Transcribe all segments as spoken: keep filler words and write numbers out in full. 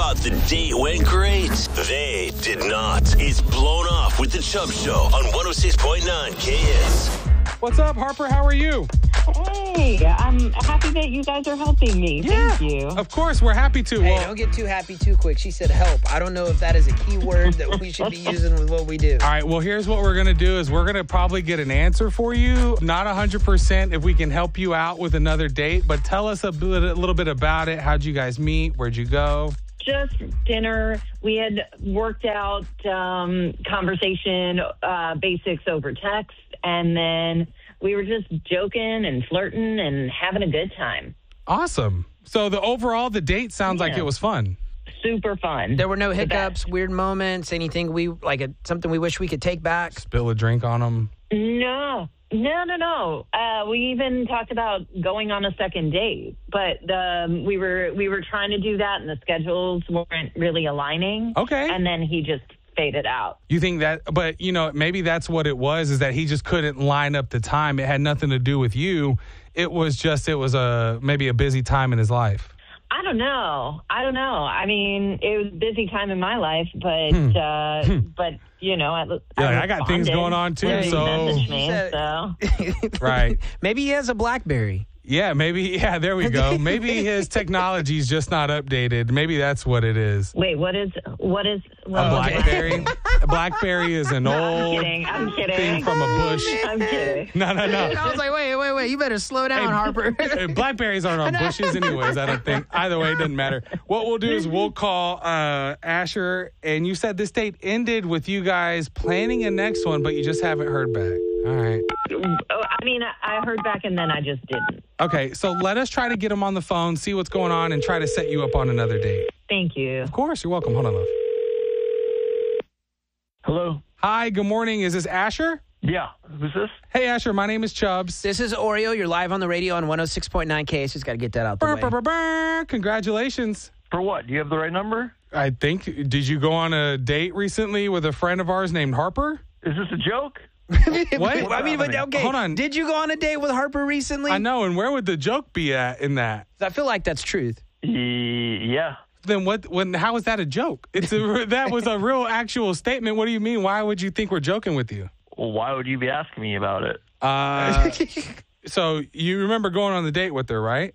thought the date went great. They did not. It's Blown Off with the Chubb Show on one oh six point nine K S. What's up, Harper? How are you? Hey, I'm happy that you guys are helping me. Yeah, Thank you. Of course, we're happy to. Hey, Well, don't get too happy too quick. She said help. I don't know if that is a key word that we should be using with what we do. all right, well, here's what we're going to do is we're going to probably get an answer for you. Not one hundred percent if we can help you out with another date, but tell us a, bit, a little bit about it. How'd you guys meet? Where'd you go? Just dinner. We had worked out um, conversation uh, basics over text, and then we were just joking and flirting and having a good time. Awesome. So the overall, the date sounds like Yeah. it was fun. Super fun. There were no The hiccups, best. weird moments, anything we like a, something we wish we could take back. Spill a drink on them. No, no, no, no. Uh, we even talked about going on a second date, but um, we were we were trying to do that, and the schedules weren't really aligning. Okay. And then he just faded out. You think that, but you know, maybe that's what it was, is that he just couldn't line up the time. It had nothing to do with you. It was just, it was a, maybe a busy time in his life. I don't know. I don't know. I mean, it was a busy time in my life, but Hmm. uh, but you know, I, Yeah, like, I got things responded going on, too, when he so- messaged me, Said- so. Right. Maybe he has a BlackBerry. Yeah, maybe, yeah, there we go. Maybe his technology's just not updated. Maybe that's what it is. Wait, what is what is A what BlackBerry. A BlackBerry is an No, I'm old kidding. I'm kidding. thing from a bush. I'm kidding. No, no, no. I was like, wait, wait, wait. You better slow down, Hey, Harper. uh, Blackberries aren't on bushes anyways, I don't think. Either way, it doesn't matter. What we'll do is we'll call uh, Asher, and you said this date ended with you guys planning a next one, but you just haven't heard back. All right. Oh, I mean, I I heard back and then I just didn't. Okay, so let us try to get him on the phone, see what's going on, and try to set you up on another date. Thank you. Of course, you're welcome. Hold on, love. Hello? Hi, good morning. Is this Asher? Yeah. Who's this? Hey, Asher, my name is Chubbs. This is Oreo. You're live on the radio on one oh six point nine K S. Just got to get that out the Burr, way. burr, burr, burr. Congratulations. For what? Do you have the right number? I think, did you go on a date recently with a friend of ours named Harper? Is this a joke? What? I mean, but okay. Hold on. Did you go on a date with Harper recently? I know, and where would the joke be at in that? I feel like that's truth. E- yeah. Then what? When? How is that a joke? It's a that was a real actual statement. What do you mean? Why would you think we're joking with you? Well, why would you be asking me about it? Uh, so you remember going on the date with her, right?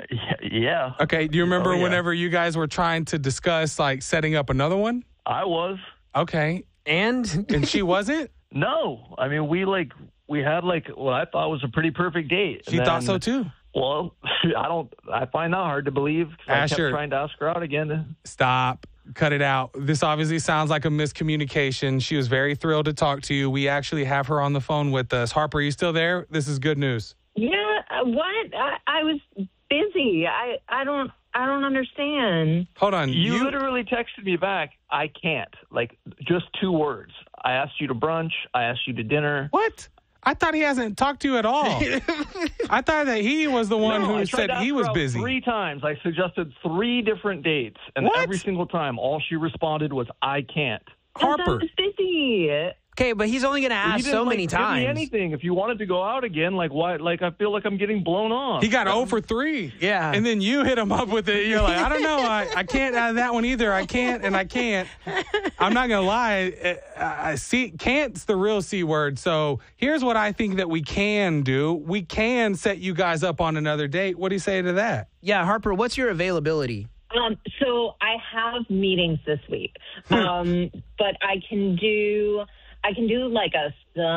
Yeah. Okay. Do you remember Oh, yeah. whenever you guys were trying to discuss like setting up another one? I was. Okay. And And she wasn't. No. I mean, we like, we had like what I thought was a pretty perfect date. She And thought then- so too. Well, I don't, I find that hard to believe. I Asher. kept trying to ask her out again. Stop. Cut it out. This obviously sounds like a miscommunication. She was very thrilled to talk to you. We actually have her on the phone with us. Harper, are you still there? This is good news. Yeah, uh, what? I, I was busy. I, I don't I don't understand. Hold on. You, literally texted me back, I can't. Like, just two words. I asked you to brunch. I asked you to dinner. What? I thought he hasn't talked to you at all. I thought that he was the one No, I who tried said to ask he her was out busy. Three times. I suggested three different dates. And What? every single time, all she responded was, I can't. Because I Harper. was busy. okay, but he's only going to You ask didn't, so like, many give me times. anything. If you wanted to go out again, like, why? Like, I feel like I'm getting blown off. He got zero for three. Yeah. And then you hit him up with it. You're like, I don't know. I, I can't add that one either. I can't and I can't. I'm not going to lie. I, I see, can't's the real C word. So here's what I think that we can do. We can set you guys up on another date. What do you say to that? Yeah, Harper, what's your availability? Um, so I have meetings this week, um, but I can do I can do like a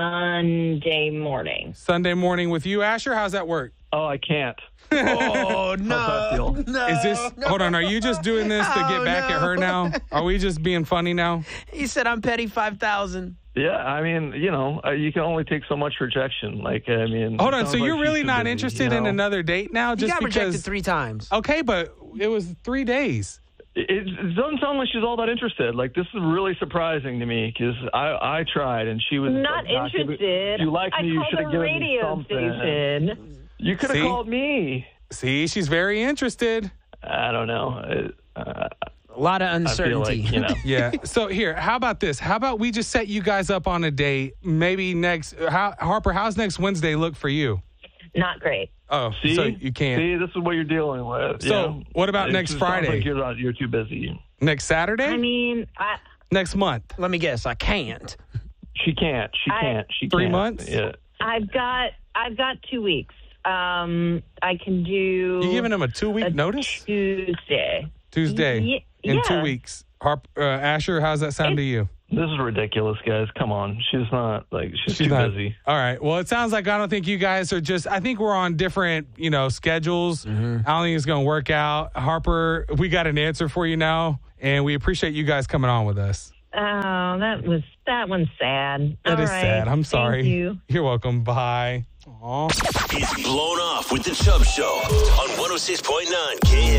Sunday morning. Sunday morning with you, Asher? How's that work? Oh, I can't. Oh, How's that feel? no. Is this, hold on, are you just doing this to get Oh, back at her no. now? Are we just being funny now? He said, I'm petty five thousand. Yeah, I mean, you know, uh, you can only take so much rejection. Like, I mean, Hold it on, sounds so like you're she's really too not busy, interested you in know? another date now? He Just got because. rejected three times. Okay, but it was three days. It, it doesn't sound like she's all that interested. Like, this is really surprising to me because I, I tried and she was Not like, not giving- interested. If you like I me, you called should have a given me radio something. station. You could See? have called me. See, she's very interested. I don't know. Uh, A lot of I feel uncertainty. like, you know. Yeah. So here, how about this? How about we just set you guys up on a date? Maybe next. How, Harper, how's next Wednesday look for you? not great. Oh, See, so you can't. See, this is what you're dealing with. So, you know? what about It next just sounds Friday? Like you're not. You're too busy. Next Saturday? I mean, I, Next month? Let me guess. I can't. She can't. She I- can't. She Three can't. months? Yeah. I've got I've got two weeks. Um, I can do. You giving him a two week a notice? Tuesday. Tuesday Ye- in two yeah. weeks. Harp, uh, Asher, how's that sound to you? This is ridiculous, guys. Come on. She's not like she's, She's too not- busy. All right. Well, it sounds like I don't think you guys are just. I think we're on different, you know, schedules. Mm-hmm. I don't think it's going to work out. Harper, we got an answer for you now, and we appreciate you guys coming on with us. Oh, that was that one's sad. That All is right. sad. I'm sorry. Thank you. You're welcome. Bye. Aw. It's Blown Off with the Chubb Show on one oh six point nine K S.